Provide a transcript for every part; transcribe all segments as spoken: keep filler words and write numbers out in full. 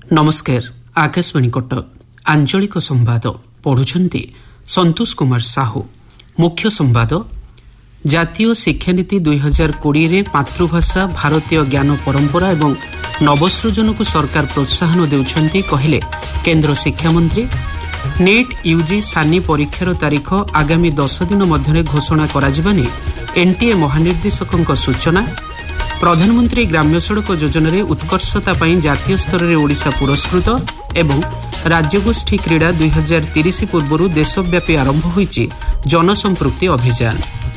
नमस्कार। आकाशवाणी कटक आंचलिक संवाद पढ़ुछंती संतोष कुमार साहू। मुख्य संवाद जातीय शिक्षानीति दुई हजार कोड़े रे मातृभाषा भारतीय ज्ञान परंपरा एवं नवसृजन को सरकार प्रोत्साहन देउछंती कहले केंद्र शिक्षा मंत्री। नीट यूजी सानी परीक्षार तारीख आगामी दस दिन मध्य घोषणा कराजिबानी एनटीए महानिर्देशकों सूचना। प्रधानमंत्री ग्राम्य सड़क योजन उत्कर्षता जातीय स्तर में ओडिशा पुरस्कृत एवं राज्यगोष्ठी क्रीड़ा दुई हजार तीस पूर्व देशव्यापी आरंभ होईची जनसंपृक्ति अभियान।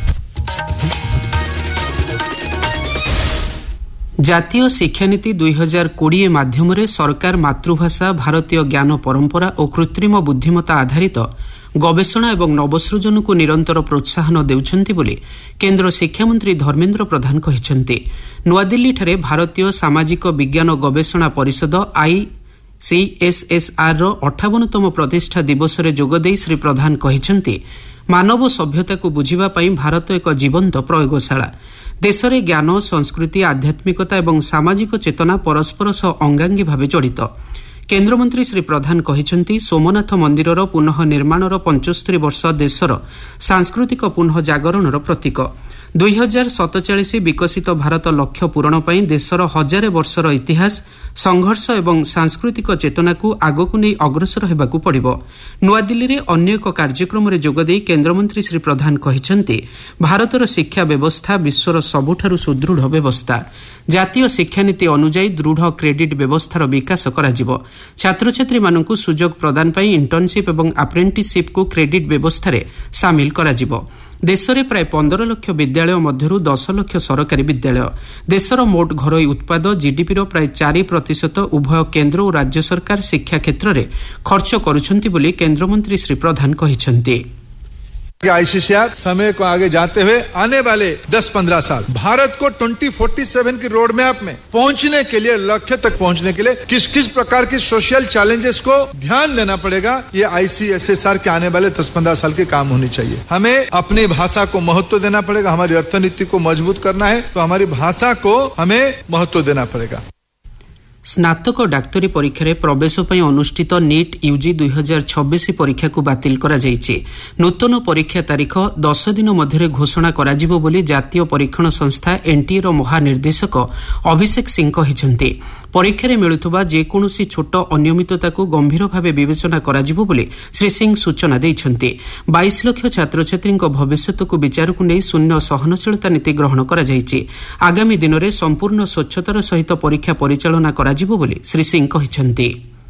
जातीय शिक्षानीति दुई हजार कोड़े माध्यम सरकार मातृभाषा भारतीय ज्ञान परंपरा और कृत्रिम बुद्धिमत्ता आधारित गवेषणा एवं नवसृजन को निरंतर प्रोत्साहन देउछंती बोली केंद्र शिक्षा मंत्री धर्मेन्द्र प्रधान कहिसंती। नुआदिल्ली ठारे भारतीय सामाजिक विज्ञान गवेषणा परिषद आई सी एस एस आर रो अठावनतम प्रतिष्ठा दिवस रे जोगदेई श्री प्रधान कहिसंती मानव सभ्यता को बुझिबा पई भारत एक जीवंत प्रयोगशाला। देश में ज्ञान संस्कृति आध्यात्मिकता एवं सामाजिक चेतना परस्पर सह अंगांगी भाव जड़ित। केन्द्रमंत्री श्री प्रधान कहिसंती सोमनाथ मंदिरर पुनः निर्माणर पचहत्तर वर्ष देशर सांस्कृतिक पुनः जागरणर प्रतीक। दुई हजार सतचाश विकसित भारत लक्ष्य पूरण पर देशर हजार वर्षर इतिहास संघर्ष एवं सांस्कृतिक चेतना को आगक नहीं अग्रसर होगाकू पड़िबो। नुआदिल्ली रे अन्य एक कार्यक्रम में जोगदेई केन्द्रमंत्री श्री प्रधान कहिसंती भारतर शिक्षा व्यवस्था विश्वर सबुठारु सुदृढ़ व्यवस्था। जातीय शिक्षानीति अनुଯାयी दृढ़ क्रेडिट व्यवस्थार विकास कराजिबो। छात्र छात्री मानकु सुजोग प्रदान पई इंटर्नशिप एवं अप्रेंटिसशिप को क्रेडिट व्यवस्था सामिल कराजिबो। देश में प्राय पंदर लक्ष विद्यालय मध्यरु दस लक्ष सरकारी विद्यालय। देशर मोट घरोई उत्पाद जीडीपी रो प्राय चार प्रतिशत उभय केन्द्र और राज्य सरकार शिक्षा क्षेत्र में खर्च करुछंती बोली केन्द्रमंत्री श्री प्रधान कहिसंती। आईसीसीआर समय को आगे जाते हुए आने वाले दस पंद्रह साल भारत को ट्वेंटी फोर्टी सेवन की रोड मैप में पहुंचने के लिए लक्ष्य तक पहुंचने के लिए किस किस प्रकार की सोशल चैलेंजेस को ध्यान देना पड़ेगा, ये आईसीएसएसआर के आने वाले दस पंद्रह साल के काम होनी चाहिए। हमें अपनी भाषा को महत्व देना पड़ेगा। हमारी अर्थनीति को मजबूत करना है तो हमारी भाषा को हमें महत्व देना पड़ेगा। स्नातक डाक्तरी परीक्षा रे प्रवेश पई अनुष्ठित नीट यूजी दुई हजार छब्बीस परीक्षा को बातिल करा जायछि। नूतन परीक्षा तारीख दस दिन मध्य घोषणा कराजिबो बोली जातीय परीक्षण संस्था एनटीए रो महानिर्देशक अभिषेक सिंह कहिसंती। परीक्षा रे मिलुथबा जेकोसी छोट अनियमितता को गंभीर भाव विवेचना कराजिबो बोली श्री सिंह सूचना दैछंती। बाईस लक्ष छात्र छात्री भविष्य को विचार को नहीं शून्य सहनशीलता नीति ग्रहण करा जायछि। आगामी दिन में संपूर्ण स्वच्छतार सहित परीक्षा परिचालना करा जीवो बोली श्री सिंह कहिसंती।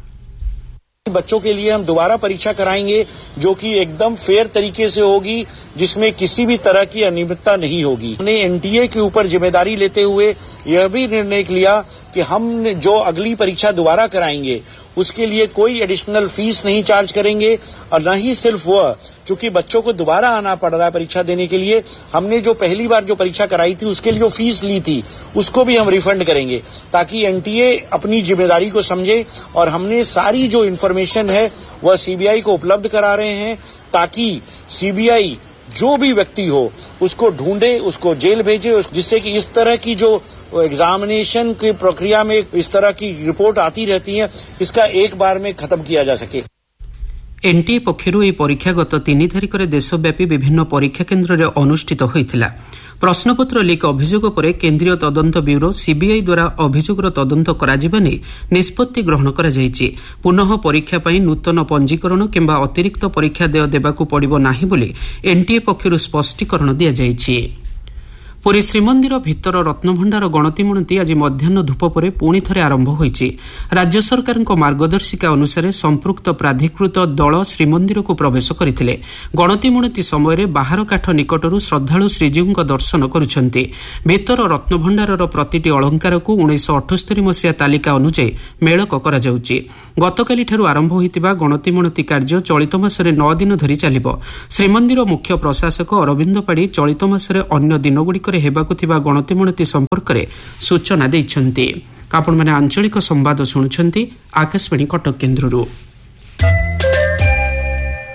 बच्चों के लिए हम दोबारा परीक्षा कराएंगे जो कि एकदम फेयर तरीके से होगी, जिसमें किसी भी तरह की अनियमितता नहीं होगी। हमने एनटीए के ऊपर जिम्मेदारी लेते हुए यह भी निर्णय लिया कि हम जो अगली परीक्षा दोबारा कराएंगे उसके लिए कोई एडिशनल फीस नहीं चार्ज करेंगे और न ही सिर्फ वह, चूंकि बच्चों को दोबारा आना पड़ रहा है परीक्षा देने के लिए, हमने जो पहली बार जो परीक्षा कराई थी उसके लिए जो फीस ली थी उसको भी हम रिफंड करेंगे ताकि एनटीए अपनी जिम्मेदारी को समझे। और हमने सारी जो इन्फॉर्मेशन है वह सीबीआई को उपलब्ध करा रहे हैं ताकि सीबीआई जो भी व्यक्ति हो उसको ढूंढे, उसको जेल भेजे, जिससे कि इस तरह की जो एग्जामिनेशन की प्रक्रिया में इस तरह की रिपोर्ट आती रहती है इसका एक बार में खत्म किया जा सके। एनटीए पक्षरु यह परीक्षा गत तीन तारिख में देशव्यापी विभिन्न परीक्षा केन्द्र में अनुष्ठित होता। प्रश्नपत्र लीक अभियोग पर केन्द्रीय तदंत ब्यूरो सीबीआई द्वारा अभियोगर तदंत कराजिबा नै निष्पत्ति ग्रहण करा जायछि। पुनः परीक्षा पई नूतन पंजीकरण किंबा अतिरिक्त परीक्षा देय देबाकू पड़िबो नाही बोली एनटीए पक्षरु स्पष्टीकरण दिया जायछि। पुरी श्रीमंदिर भितर रत्नभंडार गणतिमणति आज मध्याह्न धूप पर पुणी थे आरंभ होईछि। राज्य सरकार मार्गदर्शिका अनुसार संपृक्त प्राधिकृत दल श्रीमंदिर को प्रवेश करथिले। गणतिमणति समय बाहर काठ निकटरू श्रद्धालु श्रीजीव दर्शन करुछन्ति। भितर रत्नभंडारर प्रतिटी अलंकार को उन्नीस अठस्तरी मसीहा तालिका अनुଯାयी मेलक करा जाउछि। गतकाली ठारू आरंभ होइतिबा गणतिमणति कार्य चलित मासरे नौ दिन धरी चलिबो। श्रीमंदिर मुख्य प्रशासक अरविंद पाड़ी चलित मासरे अन्य दिनगुड़िक हेबाकु थिबा गणतिमणति संपर्क में सूचना दैछन्ति। आपण माने आंचलिक संवाद शुणुछन्ति आकाशवाणी कटक केन्द्ररू।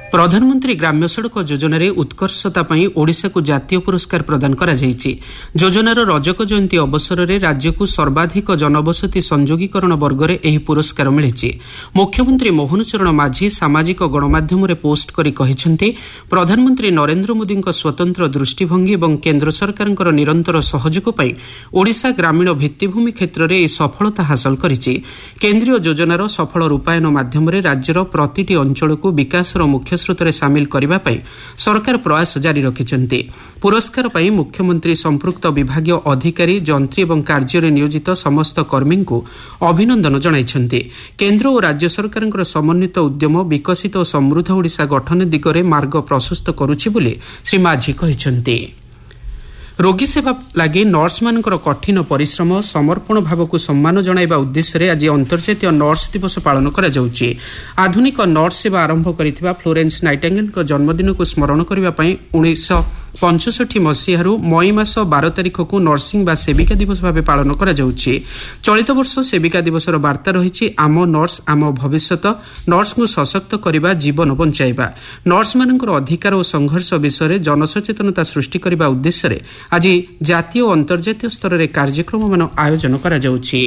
प्रधानमंत्री ग्राम्य सड़क योजन उत्कर्षता ओडिशा को जातीय पुरस्कार प्रदान करा जायछि। योजनार रजक जयंती अवसर में राज्य को सर्वाधिक जनबसति संयोगीकरण वर्ग में यह पुरस्कार मिली। मुख्यमंत्री मोहन चरण माझी सामाजिक गणमाध्यम पोस्ट करी कहिसेंति प्रधानमंत्री नरेंद्र मोदी स्वतंत्र दृष्टिभंगी और केन्द्र सरकार निरंतर सहयोग पर ओडिशा ग्रामीण भित्तिभूमि क्षेत्र में सफलता हासिल करिछि। केन्द्रीय योजनार सफल रूपायन माध्यम राज्यर प्रतिटी अंचल को विकासर मुख्य स्रोतरे सामिल करने सरकार प्रयास जारी रखिछन्ति। पुरस्कार पर मुख्यमंत्री संपृक्त विभागीय अधिकारी जंत्री और कार्य नियोजित समस्त कर्मी को अभिनंदन जणाइछन्ति। केन्द्र और राज्य सरकार समन्वित उद्यम विकसित और समृद्ध ओडिशा गठन दिगरे मार्ग प्रशस्त करुछि बोली श्री माझी कहिछन्ति। रोगी सेवा लगी नर्स मानकर कठिन परिश्रम समर्पण भाव को सम्मान जणाइबा उद्देश्य आज अंतर्जातीय नर्स दिवस पालन करा जाउछि। आधुनिक नर्स सेवा आरंभ करिथिबा फ्लोरेंस नाइटिंगेल जन्मदिन को स्मरण करबा पई उन्नीस पंचष्ठी मसीह मई मास बारह तारिख को नर्सिंग बा सेविका दिवस भाव पालन करा जाउछि। चलित वर्ष सेविका दिवसर वार्ता रही आम नर्स आम भविष्यत, नर्स को सशक्त करबा जीवन बंचाइबा। नर्स मानकर अधिकार और संघर्ष विषय जनसचेतनता सृष्टि करबा उद्देश्य आज जातीय और अंतर्जातीय स्तर में कार्यक्रम मान आयोजन करा जाउछि।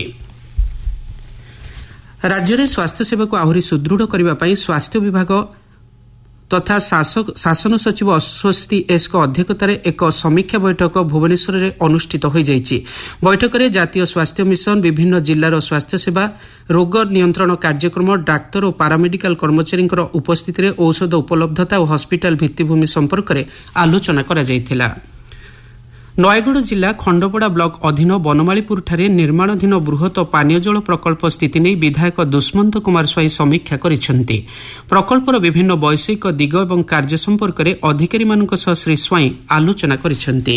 राज्य में स्वास्थ्य सेवा को आहुरी सुदृढ़ करने स्वास्थ्य विभाग तथा शासन सचिव अश्वस्ति एस अध्यक्षतार एक समीक्षा बैठक भुवनेश्वर में अनुष्ठित हो जाइछि। बैठक में जातीय स्वास्थ्य मिशन, विभिन्न जिलार स्वास्थ्य सेवा, रोग नियंत्रण कार्यक्रम, डाक्तर और पारामेडिकल कर्मचारी उपस्थित औषध उपलब्धता और हस्पिटाल भित्तिभूमि संपर्क में आलोचना करा जाइथिला। नयगढ़ जिला खंडपड़ा ब्लॉक अधीन बनमालीपुर ठारे निर्माणाधीन बृहत पानीय जल प्रकल्प स्थिति नहीं विधायक दुष्मंत कुमार स्वाई समीक्षा करिसेंति। प्रकल्पर विभिन्न वैषयिक दिग और कार्य संपर्क में अधिकारी मानक सह श्री स्वाई आलोचना करिसेंति।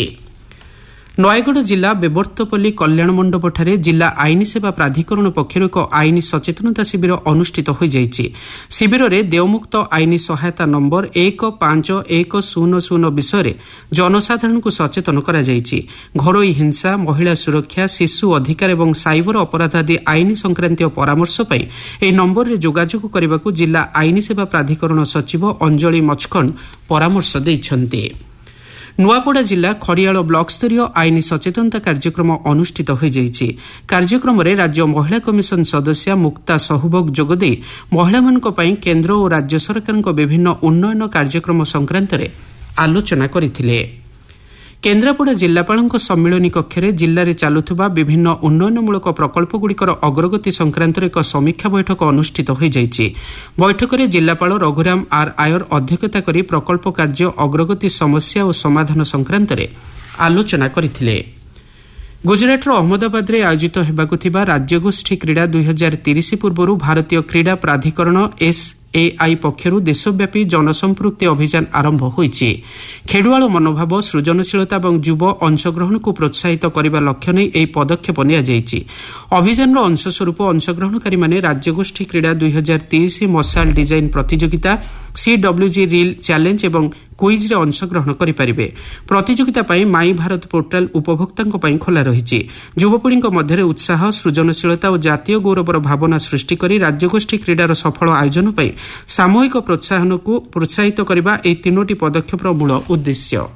नयगढ़ जिला बेबर्तपल्ली कल्याण मंडप ठारे जिला आईन सेवा प्राधिकरण पक्षर एक आईन सचेतनता शिविर अनुष्ठित हो जाइछि। शिविर में देवमुक्त आईन सहायता नंबर एक पांच एक शून्य शून्य विषय जनसाधारण को सचेतन करा जाइछि। घरोई हिंसा, महिला सुरक्षा, शिशु अधिकार और साइबर अपराध आदि आईन संक्रांतीय परामर्श पर यह नंबर में जोगाजोग करने को जिला आईन सेवा प्राधिकरण सचिव अंजलि मचखंड परामर्श दैछन्ति। नुआपड़ा जिला खड़ियाल ब्लॉक स्तरीय आईन सचेतनता कार्यक्रम अनुष्ठित हो जाइछि। कार्यक्रम में राज्य महिला कमिशन सदस्य मुक्ता सहभोग जोगदे महिला मानक पई केन्द्र और राज्य सरकार विभिन्न उन्नयन कार्यक्रम संक्रांत में आलोचना करथिले। केन्द्रापड़ा जिलापाल सम्मिलनी कक्ष में जिले में चलुवा विभिन्न उन्नयनमूलक प्रकल्पगुड़िकर अग्रगति संक्रांत एक समीक्षा बैठक अनुष्ठित हो जाइछि। बैठक में जिलापाल रघुराम आर आयर अध्यक्षता कर प्रकल्प कार्य अग्रगति समस्या और समाधान संक्रांत में आलोचना करथिले। गुजरातर अहमदाबाद में आयोजित होबाकु थिबा राज्यगोष्ठी क्रीड़ा दुई हजार तीस पूर्व भारतीय क्रीड़ा प्राधिकरण एस एआई पक्षरु देशव्यापी जनसंपृक्ति अभियान आरंभ होइछि। खेडुआल मनोभाव, सृजनशीलता और युव अंशग्रहण को प्रोत्साहित करने लक्ष्य नहीं यह पदक्षेप नियाଯାଇଛି। अभियान अंशस्वरूप अंशग्रहणकारी माने राज्यगोष्ठी क्रीड़ा दुई हजार तीस मशाल डिजाइन प्रतियोगिता, सीडब्ल्यूजी रील चैलेंज और क्विज रे अंशग्रहण करेंगे। प्रतियोगिता पाई माई भारत पोर्टाल उपभोक्तांक पाई खोला रही। युवपीढ़ी मध्य उत्साह, सृजनशीलता और जातीय गौरवर भावना सृष्टि कर राज्यगोष्ठी क्रीडार सफल आयोजन पर सामूहिक प्रोत्साहन को प्रोत्साहित करने यह तीनोटी पदक्षेपर मूल उद्देश्य।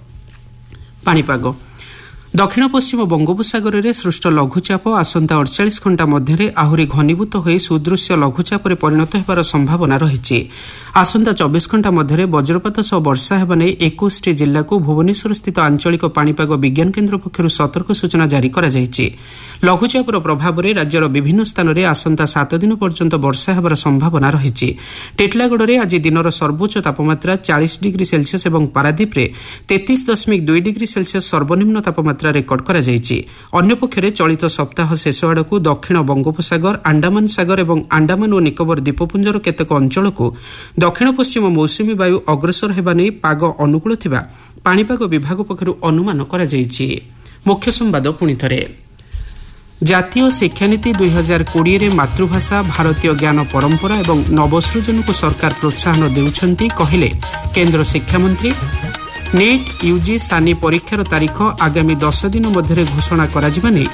पाणीपाग दक्षिण पश्चिम बंगोपसागर में सृष्ट लघुचाप आसंता अड़चाश घंटा मध्य आहुरी घनीभूत हो सुदृश्य लघुचाप परिणत होबार संभावना रही। आसंता चौबीस घंटा मध्य वज्रपात सह वर्षा होगा नहीं इक्कीस टी जिला को भुवनेश्वर स्थित आंचलिक पाणीपाग विज्ञान केन्द्र पक्षर सतर्क सूचना जारी करा जायछि। लघुचापर प्रभाव में राज्यर विभिन्न स्थान में आसंता सात दिन पर्यंत वर्षा होबार संभावना रही। टिटलागढ़ में आज दिनर सर्वोच्च तापमात्रा चालीस डिग्री सेल्सियस और पारादीप में तैंतीस दशमिक दुई डिग्री सेल्सियस सर्वनिम्न तापमात्रा रेकर्ड करा जायछि। अन्य पक्षरे चलित सप्ताह शेष आड़क दक्षिण बंगोपसागर, अंडमान सागर और अंडमान और निकोबर द्वीपपुंजर केतेक अंचल को दक्षिण पश्चिम मौसुमी वायु अग्रसर होगा नहीं पाग अनुकूल थिबा पाणीपाग विभाग पक्षरु अनुमान करा जायछि। मुख्य संवाद पुणी थरे। जातीय शिक्षानीति दुई हजार कोड़े रे मातृभाषा, भारतीय ज्ञान परंपरा और नवसृजन को सरकार प्रोत्साहन देउछन्ति कहिले केन्द्र शिक्षा मंत्री। नेट यूजी सानी परीक्षार तारीख आगामी दस दिन मध्य घोषणा करा जिबा नै